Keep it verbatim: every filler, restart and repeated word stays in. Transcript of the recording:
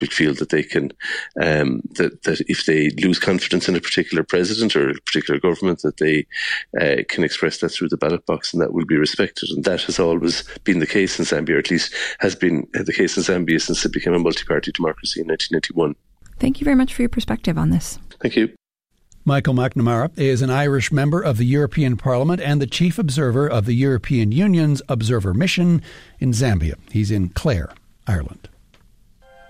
feel that they can, um, that, that if they lose confidence in a particular president or a particular government, that they uh, can express that through the ballot box, and that will be respected. And that has always been the case in Zambia, or at least has been the case in Zambia since it became a multi-party democracy in nineteen ninety-one. Thank you very much for your perspective on this. Thank you. Michael McNamara is an Irish member of the European Parliament and the chief observer of the European Union's Observer Mission in Zambia. He's in Clare, Ireland.